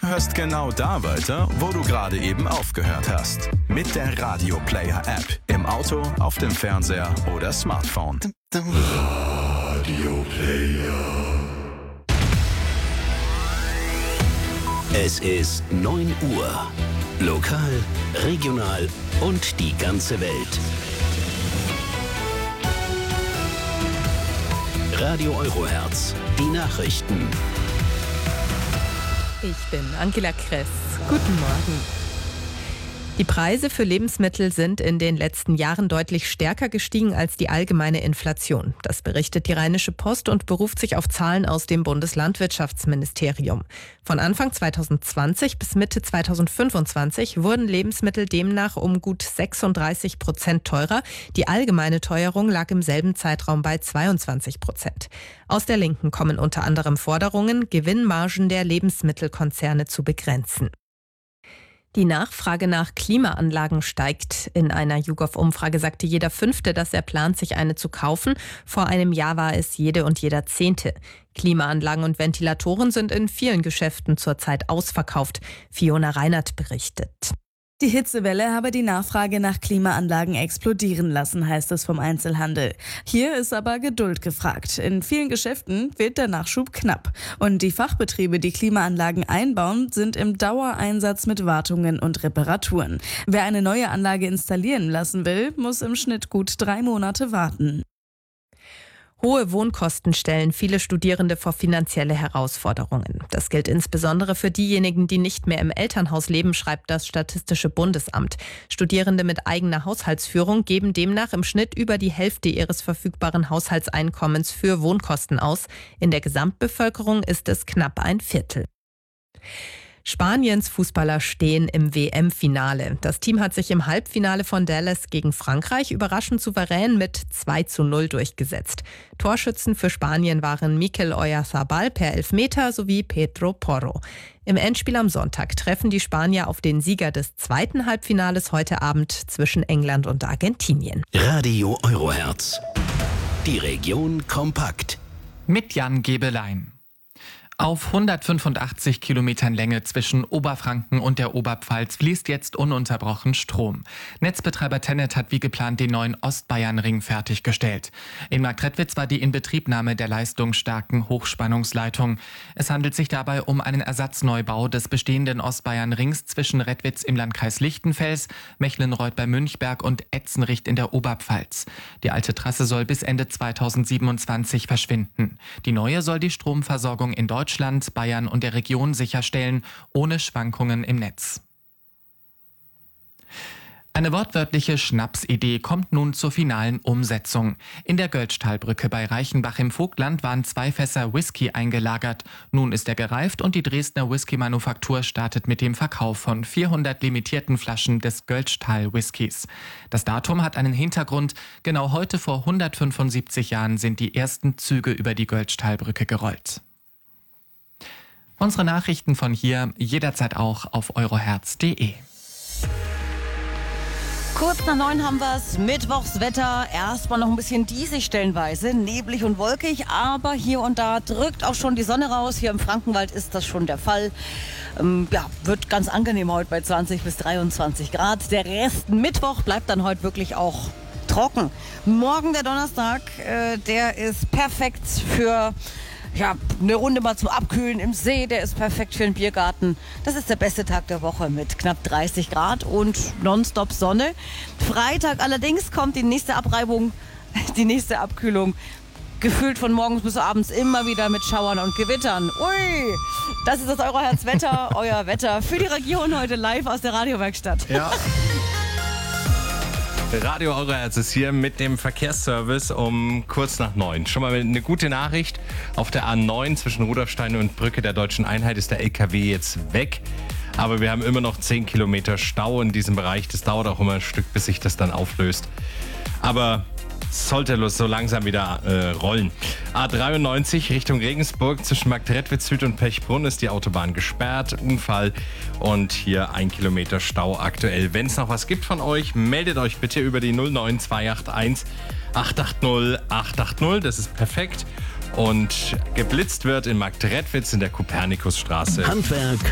hörst genau da weiter, wo du gerade eben aufgehört hast. Mit der Radio Player App. Im Auto, auf dem Fernseher oder Smartphone. Radio Player. Es ist 9 Uhr. Lokal, regional und die ganze Welt. Radio Eurohertz, die Nachrichten. Ich bin Angela Kress. Guten Morgen. Die Preise für Lebensmittel sind in den letzten Jahren deutlich stärker gestiegen als die allgemeine Inflation. Das berichtet die Rheinische Post und beruft sich auf Zahlen aus dem Bundeslandwirtschaftsministerium. Von Anfang 2020 bis Mitte 2025 wurden Lebensmittel demnach um gut 36% teurer. Die allgemeine Teuerung lag im selben Zeitraum bei 22%. Aus der Linken kommen unter anderem Forderungen, Gewinnmargen der Lebensmittelkonzerne zu begrenzen. Die Nachfrage nach Klimaanlagen steigt. In einer YouGov-Umfrage sagte jeder Fünfte, dass er plant, sich eine zu kaufen. Vor einem Jahr war es jede und jeder Zehnte. Klimaanlagen und Ventilatoren sind in vielen Geschäften zurzeit ausverkauft. Fiona Reinert berichtet. Die Hitzewelle habe die Nachfrage nach Klimaanlagen explodieren lassen, heißt es vom Einzelhandel. Hier ist aber Geduld gefragt. In vielen Geschäften wird der Nachschub knapp. Und die Fachbetriebe, die Klimaanlagen einbauen, sind im Dauereinsatz mit Wartungen und Reparaturen. Wer eine neue Anlage installieren lassen will, muss im Schnitt gut 3 Monate warten. Hohe Wohnkosten stellen viele Studierende vor finanzielle Herausforderungen. Das gilt insbesondere für diejenigen, die nicht mehr im Elternhaus leben, schreibt das Statistische Bundesamt. Studierende mit eigener Haushaltsführung geben demnach im Schnitt über die Hälfte ihres verfügbaren Haushaltseinkommens für Wohnkosten aus. In der Gesamtbevölkerung ist es knapp ein Viertel. Spaniens Fußballer stehen im WM-Finale. Das Team hat sich im Halbfinale von Dallas gegen Frankreich überraschend souverän mit 2:0 durchgesetzt. Torschützen für Spanien waren Mikel Oyarzabal per Elfmeter sowie Pedro Porro. Im Endspiel am Sonntag treffen die Spanier auf den Sieger des zweiten Halbfinales heute Abend zwischen England und Argentinien. Radio Eurohertz. Die Region kompakt. Mit Jan Gebelein. Auf 185 Kilometern Länge zwischen Oberfranken und der Oberpfalz fließt jetzt ununterbrochen Strom. Netzbetreiber TenneT hat wie geplant den neuen Ostbayernring fertiggestellt. In Marktredwitz war die Inbetriebnahme der leistungsstarken Hochspannungsleitung. Es handelt sich dabei um einen Ersatzneubau des bestehenden Ostbayernrings zwischen Redwitz im Landkreis Lichtenfels, Mechlenreuth bei Münchberg und Etzenricht in der Oberpfalz. Die alte Trasse soll bis Ende 2027 verschwinden. Die neue soll die Stromversorgung in Deutschland, Bayern und der Region sicherstellen, ohne Schwankungen im Netz. Eine wortwörtliche Schnapsidee kommt nun zur finalen Umsetzung. In der Göltzschtalbrücke bei Reichenbach im Vogtland waren 2 Fässer Whisky eingelagert. Nun ist er gereift und die Dresdner Whisky-Manufaktur startet mit dem Verkauf von 400 limitierten Flaschen des Göltzschtal-Whiskys. Das Datum hat einen Hintergrund. Genau heute vor 175 Jahren sind die ersten Züge über die Göltzschtalbrücke gerollt. Unsere Nachrichten von hier jederzeit auch auf eurohertz.de. Kurz nach 9 haben wir es. Mittwochswetter. Erstmal noch ein bisschen diesig stellenweise. Neblig und wolkig. Aber hier und da drückt auch schon die Sonne raus. Hier im Frankenwald ist das schon der Fall. Wird ganz angenehm heute bei 20 bis 23 Grad. Der Rest Mittwoch bleibt dann heute wirklich auch trocken. Morgen der Donnerstag, der ist perfekt für eine Runde mal zum Abkühlen im See, der ist perfekt für den Biergarten. Das ist der beste Tag der Woche mit knapp 30 Grad und nonstop Sonne. Freitag allerdings kommt die nächste Abreibung, die nächste Abkühlung. Gefühlt von morgens bis abends immer wieder mit Schauern und Gewittern. Ui, das ist das Eurohertz-Wetter, euer Wetter für die Region heute live aus der Radiowerkstatt. Ja. Radio Eurohertz ist hier mit dem Verkehrsservice um kurz nach 9. Schon mal eine gute Nachricht. Auf der A9 zwischen Rudolfstein und Brücke der Deutschen Einheit ist der LKW jetzt weg. Aber wir haben immer noch 10 Kilometer Stau in diesem Bereich. Das dauert auch immer ein Stück, bis sich das dann auflöst. Aber sollte so langsam wieder rollen. A93 Richtung Regensburg zwischen Marktredwitz Süd und Pechbrunn ist die Autobahn gesperrt. Unfall und hier 1 Kilometer Stau aktuell. Wenn es noch was gibt von euch, meldet euch bitte über die 09281 880 880. Das ist perfekt. Und geblitzt wird in Marktredwitz in der Kopernikusstraße. Handwerk